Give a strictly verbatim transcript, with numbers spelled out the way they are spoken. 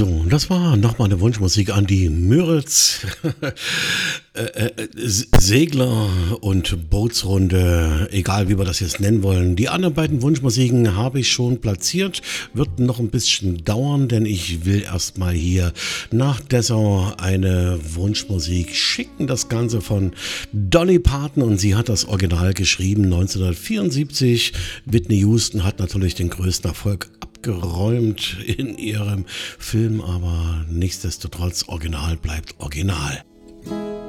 So, das war nochmal eine Wunschmusik an die Müritz, äh, äh, Segler und Bootsrunde, egal wie wir das jetzt nennen wollen. Die anderen beiden Wunschmusiken habe ich schon platziert, wird noch ein bisschen dauern, denn ich will erstmal hier nach Dessau eine Wunschmusik schicken. Das Ganze von Dolly Parton, und sie hat das Original geschrieben neunzehnhundertvierundsiebzig. Whitney Houston hat natürlich den größten Erfolg geräumt in ihrem Film, aber nichtsdestotrotz, Original bleibt Original.